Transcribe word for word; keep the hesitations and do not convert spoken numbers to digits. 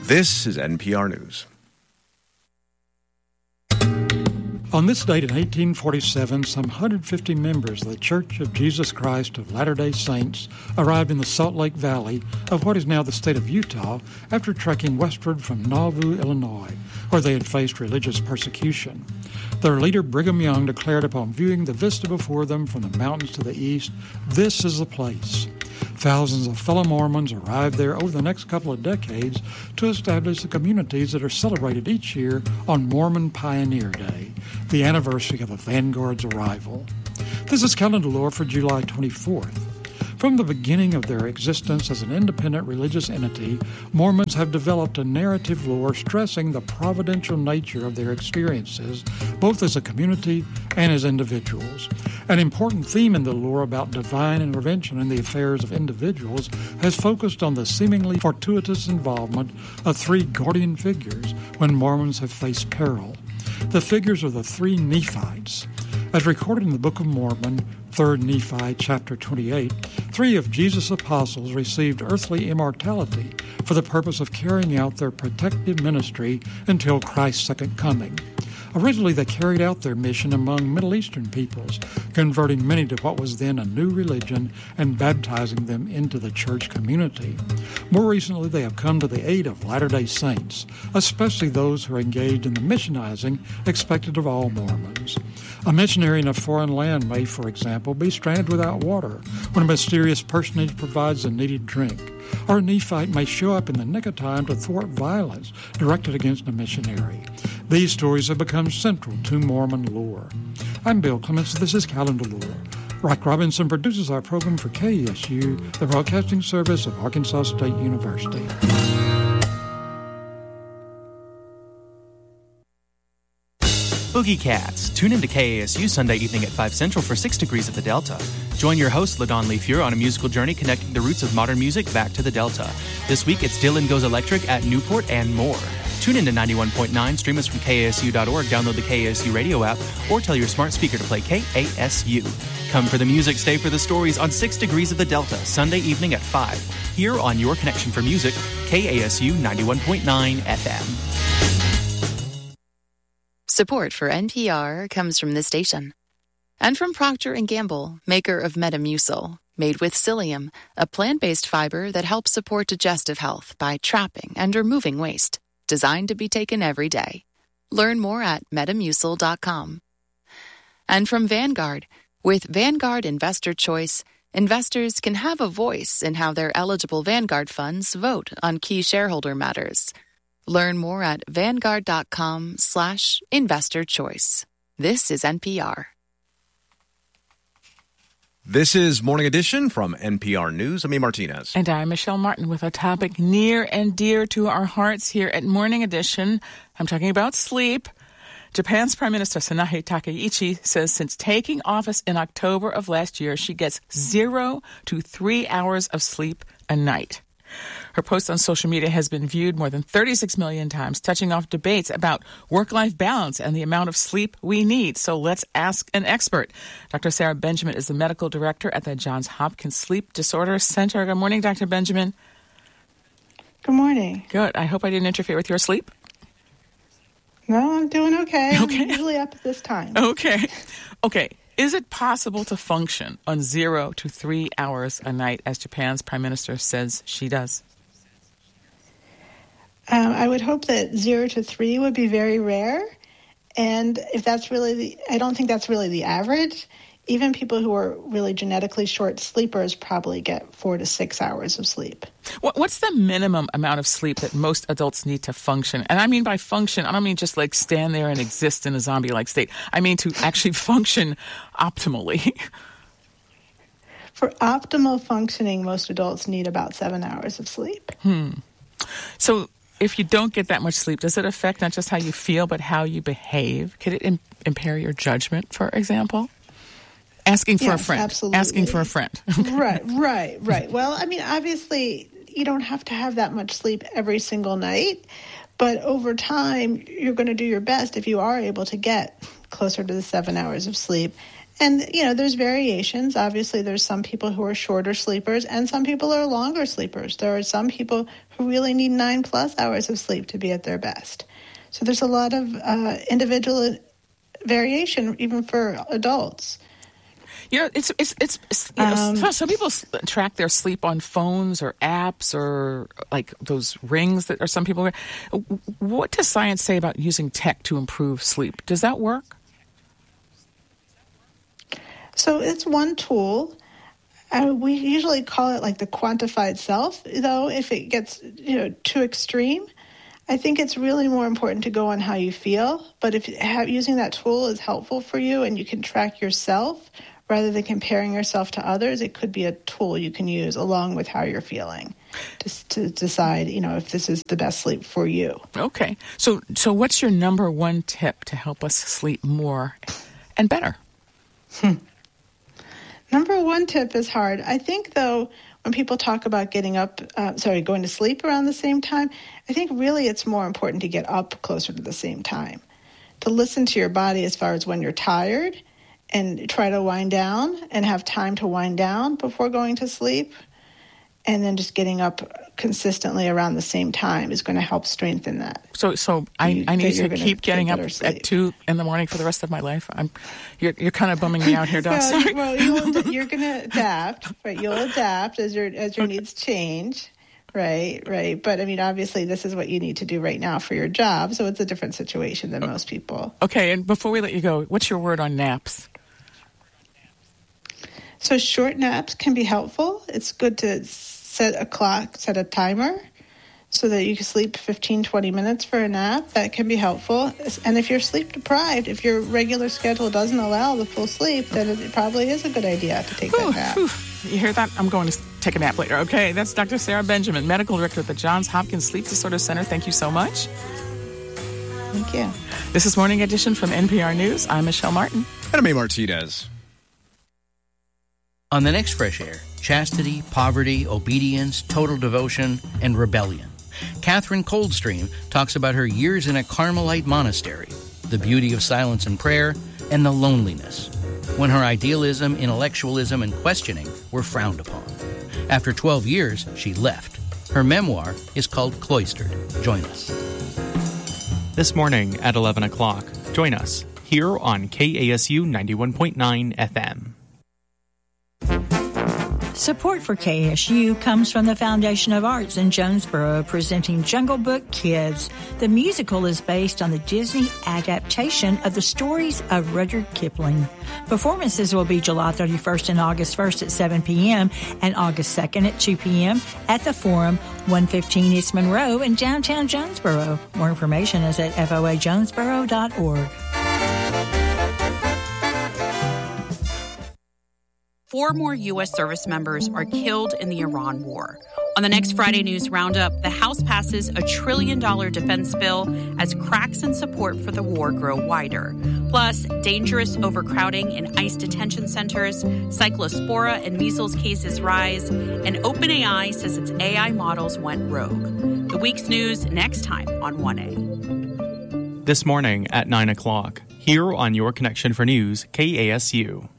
This is N P R News. On this date in eighteen forty-seven, some one hundred fifty members of the Church of Jesus Christ of Latter-day Saints arrived in the Salt Lake Valley of what is now the state of Utah after trekking westward from Nauvoo, Illinois, where they had faced religious persecution. Their leader, Brigham Young, declared upon viewing the vista before them from the mountains to the east, "This is the place." Thousands of fellow Mormons arrived there over the next couple of decades to establish the communities that are celebrated each year on Mormon Pioneer Day, the anniversary of the Vanguard's arrival. This is calendar lore for July twenty-fourth. From the beginning of their existence as an independent religious entity, Mormons have developed a narrative lore stressing the providential nature of their experiences, both as a community and as individuals. An important theme in the lore about divine intervention in the affairs of individuals has focused on the seemingly fortuitous involvement of three guardian figures when Mormons have faced peril. The figures are the three Nephites. As recorded in the Book of Mormon, third Nephi, chapter twenty-eight, three of Jesus' apostles received earthly immortality for the purpose of carrying out their protective ministry until Christ's second coming. Originally, they carried out their mission among Middle Eastern peoples, converting many to what was then a new religion and baptizing them into the church community. More recently, they have come to the aid of Latter-day Saints, especially those who are engaged in the missionizing expected of all Mormons. A missionary in a foreign land may, for example, be stranded without water when a mysterious personage provides a needed drink, or a Nephite may show up in the nick of time to thwart violence directed against a missionary. These stories have become central to Mormon lore. I'm Bill Clements. This is Calendar Lore. Rock Robinson produces our program for K E S U, the broadcasting service of Arkansas State University. Boogie Cats. Tune into K A S U Sunday evening at five Central for six Degrees of the Delta. Join your host, LaDawn Leafier, on a musical journey connecting the roots of modern music back to the Delta. This week, it's Dylan Goes Electric at Newport and more. Tune in to ninety-one point nine, stream us from K A S U dot org, download the K A S U radio app, or tell your smart speaker to play K A S U. Come for the music, stay for the stories on six Degrees of the Delta, Sunday evening at five. Here on Your Connection for Music, K A S U ninety-one point nine F M. Support for N P R comes from this station. And from Procter and Gamble, maker of Metamucil, made with psyllium, a plant-based fiber that helps support digestive health by trapping and removing waste. Designed to be taken every day. Learn more at metamucil dot com. And from Vanguard, with Vanguard Investor Choice, investors can have a voice in how their eligible Vanguard funds vote on key shareholder matters. Learn more at vanguard.com slash investor choice. This is N P R. This is Morning Edition from N P R News. I'm E. Martinez. And I'm Michelle Martin with a topic near and dear to our hearts here at Morning Edition. I'm talking about sleep. Japan's Prime Minister Sanae Takaichi says since taking office in October of last year, she gets zero to three hours of sleep a night. Her post on social media has been viewed more than thirty-six million times, touching off debates about work-life balance and the amount of sleep we need. So let's ask an expert. Doctor Sarah Benjamin is the medical director at the Johns Hopkins Sleep Disorders Center. Good morning, Doctor Benjamin. Good morning. Good. I hope I didn't interfere with your sleep. No, I'm doing okay. Okay. I'm usually up at this time. Okay. Okay. Is it possible to function on zero to three hours a night, as Japan's Prime Minister says she does? Um, I would hope that zero to three would be very rare. And if that's really the, I don't think that's really the average. Even people who are really genetically short sleepers probably get four to six hours of sleep. What's the minimum amount of sleep that most adults need to function? And I mean by function, I don't mean just like stand there and exist in a zombie-like state. I mean to actually function optimally. For optimal functioning, most adults need about seven hours of sleep. Hmm. So if you don't get that much sleep, does it affect not just how you feel, but how you behave? Could it im- impair your judgment, for example? Asking for yes, a friend. Absolutely. Asking for a friend. Right, right, right. Well, I mean, obviously, you don't have to have that much sleep every single night, but over time, you're going to do your best if you are able to get closer to the seven hours of sleep. And, you know, there's variations. Obviously, there's some people who are shorter sleepers and some people are longer sleepers. There are some people who really need nine plus hours of sleep to be at their best. So there's a lot of uh, individual variation, even for adults. You know, it's it's it's, it's you know, um, so, some people track their sleep on phones or apps or like those rings that are some people wear. What does science say about using tech to improve sleep? Does that work? So it's one tool. Uh, we usually call it like the quantified self, though if it gets, you know, too extreme, I think it's really more important to go on how you feel. But if have, using that tool is helpful for you and you can track yourself rather than comparing yourself to others, it could be a tool you can use along with how you're feeling to, to decide, you know, if this is the best sleep for you. Okay. So, so what's your number one tip to help us sleep more and better? Hmm. Number one tip is hard. I think, though, when people talk about getting up, uh, sorry, going to sleep around the same time, I think really it's more important to get up closer to the same time, to listen to your body as far as when you're tired and try to wind down and have time to wind down before going to sleep. And then just getting up consistently around the same time is going to help strengthen that. So, so I, I need to keep getting up at two in the morning for the rest of my life. I'm, you're, you're kind of bumming me out here, Doc. well, well, you'll, you're going to adapt, right? You'll adapt as your as your okay. needs change, right? Right. But I mean, obviously, this is what you need to do right now for your job, so it's a different situation than most people. Okay. And before we let you go, what's your word on naps? So short naps can be helpful. It's good to set a clock, set a timer so that you can sleep fifteen, twenty minutes for a nap. That can be helpful. And if you're sleep deprived, if your regular schedule doesn't allow the full sleep, then it probably is a good idea to take Ooh, that nap. Ooh. You hear that? I'm going to take a nap later. Okay, that's Doctor Sarah Benjamin, Medical Director at the Johns Hopkins Sleep Disorder Center. Thank you so much. Thank you. This is Morning Edition from N P R News. I'm Michelle Martin. And I'm A. Martinez. On the next Fresh Air, chastity, poverty, obedience, total devotion, and rebellion. Catherine Coldstream talks about her years in a Carmelite monastery, the beauty of silence and prayer, and the loneliness, when her idealism, intellectualism, and questioning were frowned upon. After twelve years, she left. Her memoir is called Cloistered. Join us. This morning at eleven o'clock, join us here on K A S U ninety-one point nine F M. Support for K S U comes from the Foundation of Arts in Jonesboro, presenting Jungle Book Kids. The musical is based on the Disney adaptation of the stories of Rudyard Kipling. Performances will be July thirty-first and August first at seven p.m. and August second at two p.m. at the Forum, one fifteen East Monroe in downtown Jonesboro. More information is at F O A jonesboro dot org. Four more U S service members are killed in the Iran war. On the next Friday News Roundup, the House passes a trillion dollar defense bill as cracks in support for the war grow wider. Plus, dangerous overcrowding in ICE detention centers, cyclospora and measles cases rise, and OpenAI says its A I models went rogue. The week's news next time on one A. This morning at nine o'clock, here on Your Connection for News, K A S U.